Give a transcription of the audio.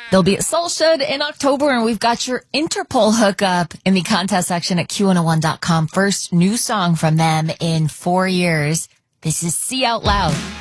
They'll be at Soulshood in October, and we've got your Interpol hookup in the contest section at Q101.com. First new song from them in 4 years. This is See Out Loud.